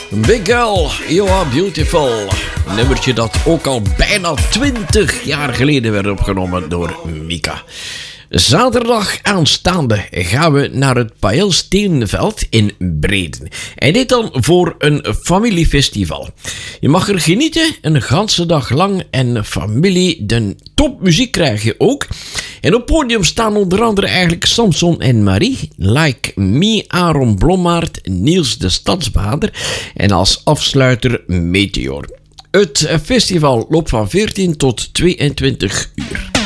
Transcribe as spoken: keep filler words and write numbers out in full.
Big Girl, You Are Beautiful. Een nummertje dat ook al bijna twintig jaar geleden werd opgenomen door Mika. Zaterdag aanstaande gaan we naar het Paël Steenveld in Breden. En dit dan voor een familiefestival. Je mag er genieten een ganse dag lang en familie, de topmuziek krijg je ook. En op het podium staan onder andere eigenlijk Samson en Marie, Like Me, Aaron Blommaert, Niels de Stadsbader en als afsluiter Meteor. Het festival loopt van veertien tot tweeëntwintig uur.